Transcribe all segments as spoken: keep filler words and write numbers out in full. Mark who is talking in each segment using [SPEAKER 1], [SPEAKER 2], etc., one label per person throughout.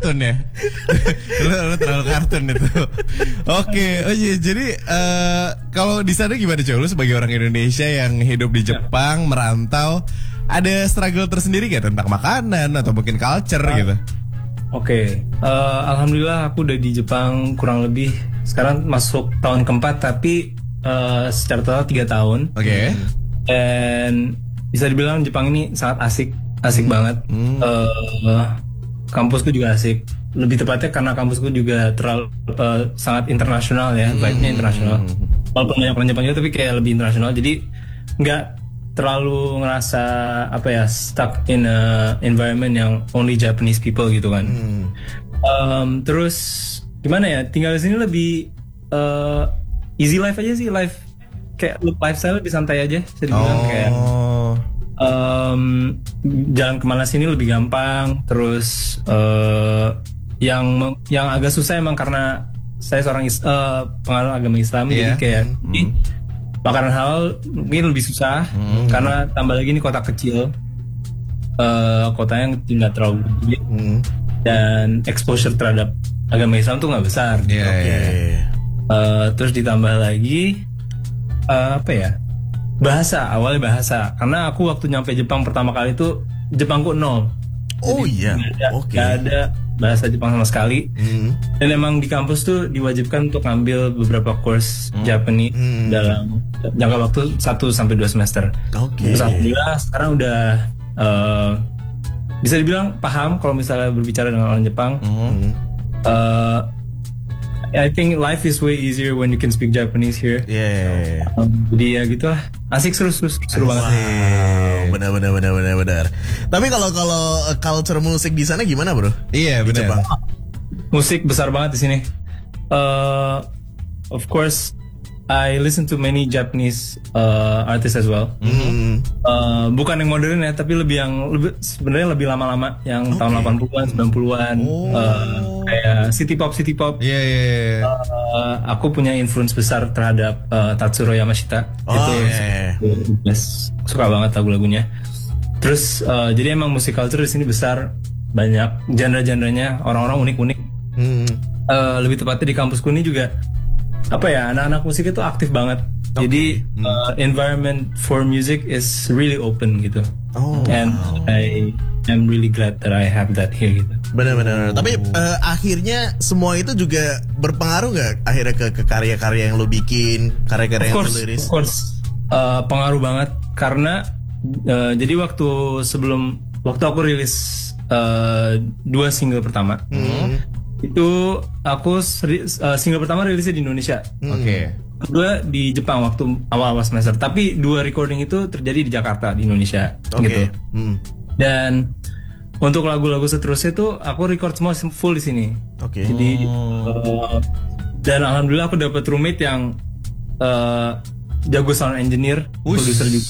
[SPEAKER 1] kartun ya. lu, lu terlalu kartun itu. Oke, oh iya, jadi uh, kalau di sana gimana coy? Lu sebagai orang Indonesia yang hidup di Jepang, merantau, ada struggle tersendiri gak tentang makanan atau mungkin culture uh, gitu?
[SPEAKER 2] Oke, okay. uh, alhamdulillah aku udah di Jepang kurang lebih sekarang masuk tahun keempat, tapi uh, secara total tiga tahun.
[SPEAKER 1] Oke. Okay.
[SPEAKER 2] Dan bisa dibilang Jepang ini sangat asik, asik hmm. banget. Hmm. Uh, kampusku juga asik. Lebih tepatnya karena kampusku juga terlalu uh, sangat internasional ya, hmm. vibe-nya internasional. Walaupun banyak orang Jepang juga, tapi kayak lebih internasional. Jadi nggak terlalu ngerasa apa ya stuck in a environment yang only Japanese people gitu kan. Hmm. Um, terus gimana ya, tinggal di sini lebih uh, easy life aja sih, life kayak lifestyle lebih santai aja, bisa dibilang oh. kayak um, jalan kemana sini lebih gampang. Terus uh, yang yang agak susah emang karena saya seorang uh, penganut agama Islam, yeah. jadi kayak hmm. makanan halal mungkin lebih susah hmm. karena tambah lagi ini kota kecil, uh, kota yang nggak terlalu gede hmm. dan exposure terhadap agama Islam tuh nggak besar.
[SPEAKER 1] Yeah, okay. yeah, yeah.
[SPEAKER 2] Uh, terus ditambah lagi uh, apa ya, bahasa, awalnya bahasa, karena aku waktu nyampe Jepang pertama kali tuh Jepangku nol.
[SPEAKER 1] Oh iya,
[SPEAKER 2] yeah.
[SPEAKER 1] oke.
[SPEAKER 2] Okay. Gak ada bahasa Jepang sama sekali. Mm. Dan emang di kampus tuh diwajibkan untuk ngambil beberapa course mm. Japanese mm. dalam jangka waktu satu sampai dua semester.
[SPEAKER 1] Oke.
[SPEAKER 2] Okay. Terus alhamdulillah sekarang udah uh, bisa dibilang paham kalau misalnya berbicara dengan orang Jepang. Mm. Uh, I think life is way easier when you can speak Japanese here.
[SPEAKER 1] Yeah.
[SPEAKER 2] Um, jadi ya gitu lah. Asik, seru seru seru banget.
[SPEAKER 1] Wow, benar benar benar benar benar. Tapi kalau kalau culture musik di sana gimana, Bro? Iya, benar. Jepang.
[SPEAKER 2] Musik besar banget di sini. Uh, of course, I listen to many Japanese uh, artists as well. Mm-hmm. Uh, bukan yang modern ya, tapi lebih yang lebih sebenarnya lebih lama-lama, yang okay. tahun delapan puluhan, sembilan puluhan. Oh. Uh, kayak city pop, city pop.
[SPEAKER 1] Iya, yeah, iya, yeah, yeah.
[SPEAKER 2] uh, Aku punya influence besar terhadap uh, Tatsuro Yamashita.
[SPEAKER 1] Oh,
[SPEAKER 2] itu
[SPEAKER 1] yeah.
[SPEAKER 2] yes, suka banget lagu-lagunya. Terus uh, jadi emang musik culture di sini besar, banyak genre-genrenya, orang-orang unik-unik. Hmm. Uh, lebih tepatnya di kampusku ini juga apa ya, anak-anak musik itu aktif banget. Okay. Jadi hmm. uh, environment for music is really open gitu. Oh, and wow. I am really glad that I have that here gitu.
[SPEAKER 1] Benar-benar. Oh. Tapi uh, akhirnya semua itu juga berpengaruh nggak akhirnya ke, ke karya-karya yang lo bikin, karya-karya yang lo liris?
[SPEAKER 2] Of course, uh, pengaruh banget karena uh, jadi waktu sebelum waktu aku rilis uh, dua single pertama. Hmm. Itu aku seri, uh, single pertama rilisnya di Indonesia.
[SPEAKER 1] Hmm. Oke. Okay.
[SPEAKER 2] Kedua di Jepang waktu awal-awal semester. Tapi dua recording itu terjadi di Jakarta, di Indonesia.
[SPEAKER 1] Okay.
[SPEAKER 2] Gitu.
[SPEAKER 1] Hmm.
[SPEAKER 2] Dan untuk lagu-lagu seterusnya itu aku record semua full di sini.
[SPEAKER 1] Oke. Okay.
[SPEAKER 2] Jadi uh, dan alhamdulillah aku dapat roommate yang uh, jago sound engineer, produser juga.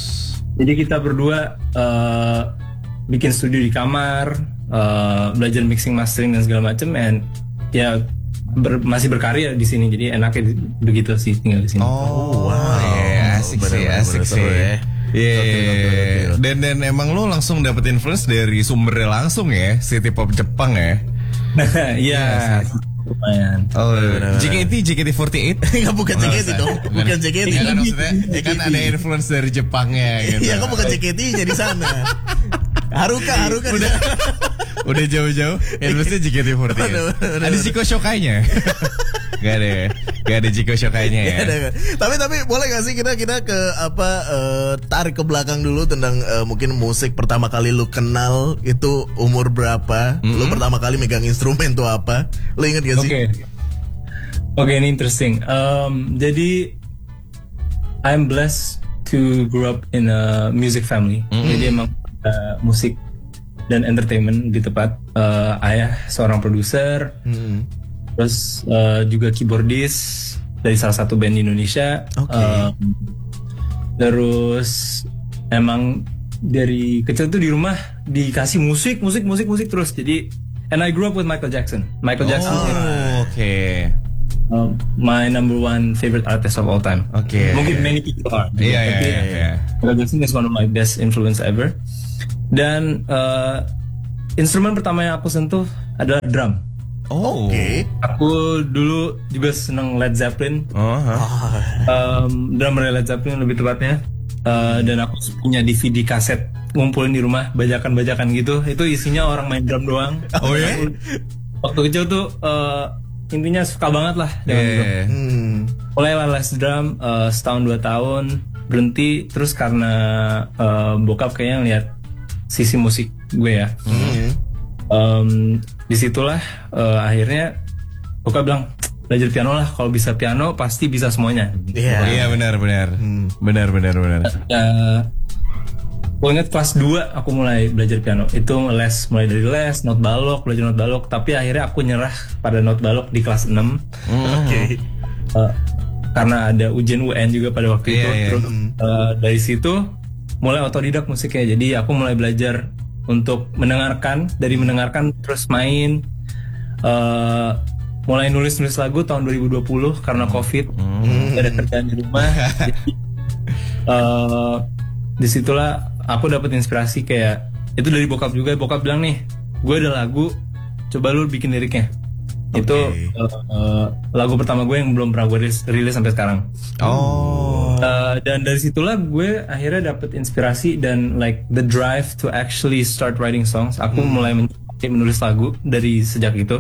[SPEAKER 2] Jadi kita berdua uh, bikin studio di kamar. Uh, belajar mixing, mastering dan segala macam, and ya ber, masih berkarya di sini, jadi enaknya begitu sih tinggal di sini.
[SPEAKER 1] Oh wow, yeah, asik bener, sih, bener, asik bener, sih. Ya. Iya, yeah. dan dan emang lo langsung dapet influence dari sumbernya langsung ya, city pop Jepang ya?
[SPEAKER 2] Iya. Lumayan.
[SPEAKER 1] Oh, J K T, J K T empat delapan?
[SPEAKER 3] Enggak, bukan J K T dong. Bukan J K T.
[SPEAKER 1] Kan maksudnya, ya kan ada influence dari Jepangnya gitu.
[SPEAKER 3] Iya, kok bukan J K T-nya di sana. Haruka, Haruka.
[SPEAKER 1] Udah, udah jauh-jauh. Influence-nya J K T empat delapan. Ada Chiko Shokai-nya? Gak ada, gak ada Chiko Shokai-nya ya.
[SPEAKER 3] Tapi tapi boleh gak sih kita kita ke apa uh, tarik ke belakang dulu tentang uh, mungkin musik pertama kali lu kenal itu umur berapa? Mm-hmm. Lu pertama kali megang instrumen tuh apa? Lu inget gak sih?
[SPEAKER 2] Oke, okay. Oke okay, ini interesting. Um, jadi I'm blessed to grow up in a music family. Mm-hmm. Jadi emang uh, musik dan entertainment di tempat. Uh, ayah seorang produser. Mm-hmm. Terus uh, juga keyboardist dari salah satu band di Indonesia.
[SPEAKER 1] Okay.
[SPEAKER 2] Um, terus emang dari kecil tuh di rumah dikasih musik, musik, musik, musik terus. Jadi, and I grew up with Michael Jackson. Michael Jackson.
[SPEAKER 1] Oh, oke. Okay.
[SPEAKER 2] Um, my number one favorite artist of all time.
[SPEAKER 1] Oke. Okay.
[SPEAKER 2] Mungkin many people are.
[SPEAKER 1] Iya, iya, iya.
[SPEAKER 2] Michael Jackson is one of my best influence ever. Dan uh, instrumen pertama yang aku sentuh adalah drum.
[SPEAKER 1] Oh.
[SPEAKER 3] Oke. Okay.
[SPEAKER 2] Aku dulu juga seneng Led Zeppelin.
[SPEAKER 1] Oh, huh?
[SPEAKER 2] um, drummer Led Zeppelin lebih tepatnya. Uh, dan aku punya D V D kaset ngumpulin di rumah, bajakan-bajakan gitu. Itu isinya orang main drum doang.
[SPEAKER 1] Oh ya?
[SPEAKER 2] Aku, waktu kecil tuh uh, intinya suka banget lah dengan
[SPEAKER 1] Yeah.
[SPEAKER 2] drum.
[SPEAKER 3] Hmm.
[SPEAKER 2] Mulai les drum uh, setahun dua tahun, berhenti terus karena uh, bokap kayaknya ngeliat sisi musik gue ya.
[SPEAKER 3] Hmm.
[SPEAKER 2] Um, disitulah uh, akhirnya bokap bilang belajar piano lah, kalau bisa piano pasti bisa semuanya.
[SPEAKER 3] Iya.
[SPEAKER 1] Iya benar benar.
[SPEAKER 3] Hmm.
[SPEAKER 1] Benar benar benar.
[SPEAKER 2] Uh, gue inget kelas dua aku mulai belajar piano. Itu les, mulai dari les, not balok, belajar not balok. Tapi akhirnya aku nyerah pada not balok di kelas enam.
[SPEAKER 3] Oke. Okay.
[SPEAKER 2] Uh, karena ada ujian U N juga pada waktu
[SPEAKER 1] Iya,
[SPEAKER 2] itu.
[SPEAKER 1] iya.
[SPEAKER 2] Terus uh, dari situ mulai otodidak musiknya. Jadi aku mulai belajar untuk mendengarkan, dari mendengarkan terus main. Uh, mulai nulis-nulis lagu tahun dua ribu dua puluh karena COVID.
[SPEAKER 1] Hmm.
[SPEAKER 2] Gak ada kerjaan di rumah. Jadi, uh, disitulah aku dapat inspirasi kayak itu dari bokap juga. Bokap bilang nih, gue ada lagu, coba lu bikin liriknya.
[SPEAKER 3] Okay.
[SPEAKER 2] Itu uh, uh, lagu pertama gue yang belum pernah gue rilis, rilis sampai sekarang.
[SPEAKER 1] Oh.
[SPEAKER 2] Uh, dan dari situlah gue akhirnya dapet inspirasi dan like the drive to actually start writing songs. Aku
[SPEAKER 3] Hmm.
[SPEAKER 2] mulai men- menulis lagu dari sejak itu.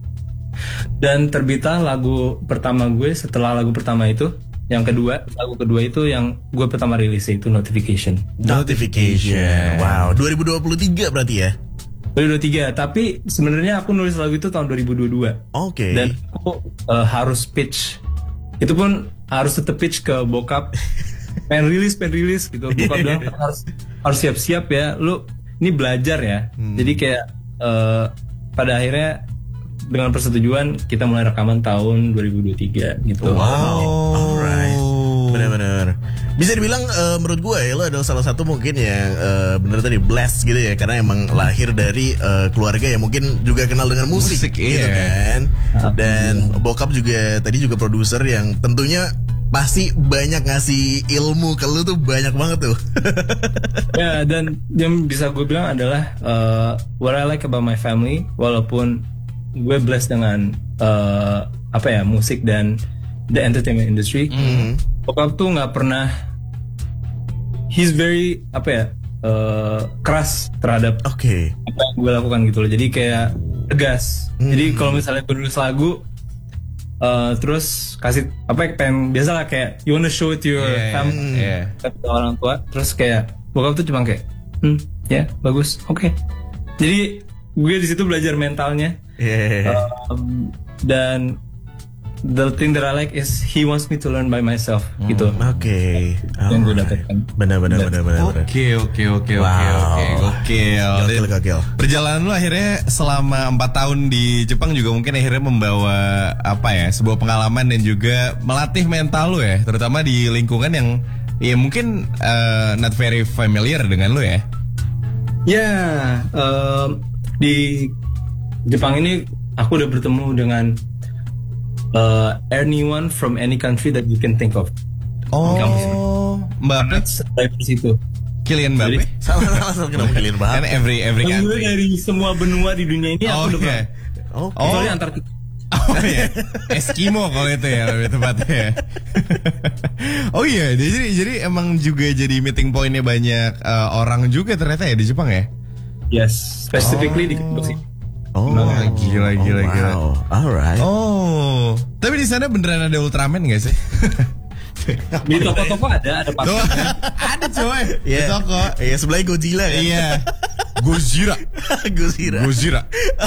[SPEAKER 2] Dan terbitlah lagu pertama gue setelah lagu pertama itu. Yang kedua, lagu kedua itu yang gue pertama rilis itu Notification.
[SPEAKER 3] Notification. Wow, dua ribu dua puluh tiga berarti ya?
[SPEAKER 2] dua ribu dua puluh tiga, tapi sebenarnya aku nulis lagu itu tahun dua ribu dua puluh dua.
[SPEAKER 3] Oke. Okay.
[SPEAKER 2] Dan aku uh, harus pitch. Itu pun harus tetep pitch ke bokap. pengen rilis, pengen rilis gitu. Bokap bilang harus harus siap-siap ya. Lu ini belajar ya.
[SPEAKER 3] Hmm.
[SPEAKER 2] Jadi kayak uh, pada akhirnya dengan persetujuan kita mulai rekaman tahun dua ribu dua puluh tiga gitu.
[SPEAKER 3] Wow. Alright. Benar-benar. Bisa dibilang uh, menurut gue ya lo adalah salah satu mungkin yang uh, benar tadi blessed gitu ya, karena emang lahir dari uh, keluarga yang mungkin juga kenal dengan musik,
[SPEAKER 1] Musik,
[SPEAKER 3] gitu
[SPEAKER 1] iya.
[SPEAKER 3] kan. Dan bokap juga tadi juga produser yang tentunya pasti banyak ngasih ilmu ke lu tuh, banyak banget tuh.
[SPEAKER 2] Ya, dan yang bisa gue bilang adalah uh, what I like about my family, walaupun gue blessed dengan uh, apa ya, musik dan the entertainment industry.
[SPEAKER 3] Mm-hmm.
[SPEAKER 2] Bokap tuh nggak pernah, he's very apa ya, uh, keras terhadap
[SPEAKER 3] Oke.
[SPEAKER 2] apa yang gue lakukan gitu loh. Jadi kayak tegas.
[SPEAKER 3] Hmm.
[SPEAKER 2] Jadi kalau misalnya gue nulis lagu, uh, terus kasih apa ya, pengen biasa lah kayak you wanna show it to your
[SPEAKER 1] Yeah,
[SPEAKER 2] family,
[SPEAKER 1] yeah.
[SPEAKER 2] ke orang tua. Terus kayak bokap tuh cuma kayak, hmm, ya bagus, oke. Jadi gue di situ belajar mentalnya.
[SPEAKER 3] Yeah.
[SPEAKER 2] Um, dan the thing that I like is he wants me to learn by myself gitu.
[SPEAKER 3] Oke.
[SPEAKER 2] Yang gue dapatkan.
[SPEAKER 3] Benar-benar benar-benar.
[SPEAKER 1] Oke oke oke oke
[SPEAKER 3] Wow.
[SPEAKER 1] oke oke.
[SPEAKER 3] Gokil gokil.
[SPEAKER 1] Perjalanan lu akhirnya selama empat tahun di Jepang juga mungkin akhirnya membawa apa ya, sebuah pengalaman dan juga melatih mental lu ya, terutama di lingkungan yang ya mungkin uh, not very familiar dengan lu ya.
[SPEAKER 2] Ya, um, di Jepang ini aku udah bertemu dengan uh, anyone from any country that you can think of.
[SPEAKER 1] Oh, Mbappe,
[SPEAKER 2] Dari situ.
[SPEAKER 1] Kylian Mbappe.
[SPEAKER 3] Salah salah kenapa kalian
[SPEAKER 1] Kan
[SPEAKER 3] bahas?
[SPEAKER 1] every every
[SPEAKER 2] Gue
[SPEAKER 1] country.
[SPEAKER 2] dari semua benua di dunia ini
[SPEAKER 1] Oh
[SPEAKER 2] aku udah
[SPEAKER 1] iya.
[SPEAKER 2] pernah.
[SPEAKER 3] Oke.
[SPEAKER 1] Oh.
[SPEAKER 2] Kecuali Antartika.
[SPEAKER 1] Oh iya, Eskimo kalau itu ya lebih tepatnya ya. Oh iya, jadi jadi emang juga jadi meeting pointnya banyak uh, orang juga ternyata ya di Jepang ya.
[SPEAKER 2] Yes, specifically di Kampus ini.
[SPEAKER 3] Oh,
[SPEAKER 1] Nah, gila, gila,
[SPEAKER 3] wow.
[SPEAKER 1] gila.
[SPEAKER 3] Alright.
[SPEAKER 1] Oh, tapi di sana beneran ada Ultraman nggak sih?
[SPEAKER 2] Di toko-toko ada, ada
[SPEAKER 1] Tuh,
[SPEAKER 2] pakai.
[SPEAKER 1] ada coy di
[SPEAKER 3] Iya.
[SPEAKER 1] toko.
[SPEAKER 3] Iya, sebelahnya Godzilla kan.
[SPEAKER 1] Iya, Gojira,
[SPEAKER 3] Godzilla.
[SPEAKER 1] Gojira.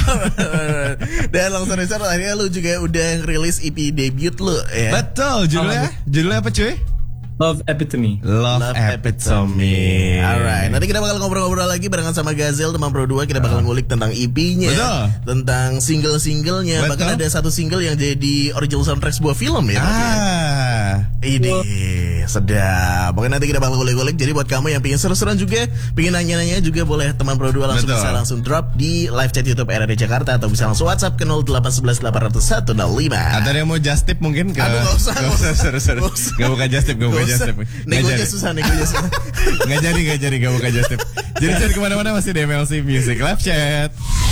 [SPEAKER 3] Dan langsung dari sana akhirnya lu juga udah rilis E P debut lu ya.
[SPEAKER 1] Betul, judulnya, judulnya apa cuy?
[SPEAKER 2] Love Epitome.
[SPEAKER 1] Love,
[SPEAKER 3] Love
[SPEAKER 1] Epitome.
[SPEAKER 3] Alright, nanti kita bakal ngobrol-ngobrol lagi barengan sama Gazel teman Pro dua. Kita bakal ngulik tentang E P-nya,
[SPEAKER 1] Betul.
[SPEAKER 3] tentang single-singlenya.
[SPEAKER 1] Betul.
[SPEAKER 3] Bahkan ada satu single yang jadi original soundtrack sebuah film ya.
[SPEAKER 1] Ah,
[SPEAKER 3] Ini sedap. Pokoknya nanti kita bakal ngulik-ngulik. Jadi buat kamu yang pengen seru-seruan juga, pengen nanya-nanya juga, boleh teman Pro dua langsung
[SPEAKER 1] Betul.
[SPEAKER 3] bisa langsung drop di live chat YouTube R R D Jakarta, atau bisa langsung WhatsApp ke nol delapan satu satu delapan nol satu nol lima.
[SPEAKER 1] atau ada yang mau just tip mungkin ke?
[SPEAKER 3] Aduh, nggak usah,
[SPEAKER 1] Nggak
[SPEAKER 3] nggak
[SPEAKER 1] usah,
[SPEAKER 3] usah.
[SPEAKER 1] seru seru.
[SPEAKER 3] Nggak usah.
[SPEAKER 1] Gak buka just tip, gak buka
[SPEAKER 3] Nggak
[SPEAKER 1] just
[SPEAKER 3] usah.
[SPEAKER 1] tip. Nggak
[SPEAKER 3] Negonya
[SPEAKER 1] jadi.
[SPEAKER 3] susah, negonya susah.
[SPEAKER 1] Nggak jadi, nggak jadi, gak buka just tip. Jadi cari kemana-mana masih di M L C Music Live Chat.